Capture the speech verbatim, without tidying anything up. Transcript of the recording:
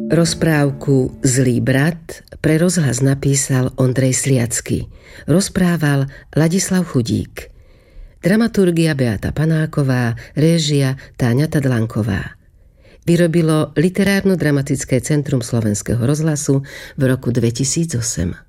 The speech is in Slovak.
Rozprávku Zlý brat pre rozhlas napísal Ondrej Sliacký. Rozprával Ladislav Chudík. Dramaturgia Beata Panáková, réžia Táňa Tadlanková. Vyrobilo Literárno-dramatické centrum Slovenského rozhlasu v roku dvetisícosem.